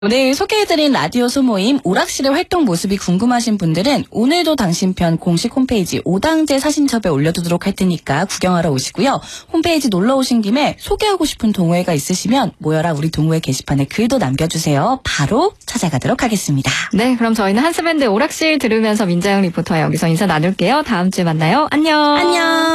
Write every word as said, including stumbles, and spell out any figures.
오늘 소개해드린 라디오 소모임 오락실의 활동 모습이 궁금하신 분들은 오늘도 당신 편 공식 홈페이지 오당제 사진첩에 올려두도록 할 테니까 구경하러 오시고요. 홈페이지 놀러 오신 김에 소개하고 싶은 동호회가 있으시면 모여라 우리 동호회 게시판에 글도 남겨주세요. 바로 찾아가도록 하겠습니다. 네, 그럼 저희는 한스밴드 오락실 들으면서 민자영 리포터와 여기서 인사 나눌게요. 다음 주에 만나요. 안녕. 안녕.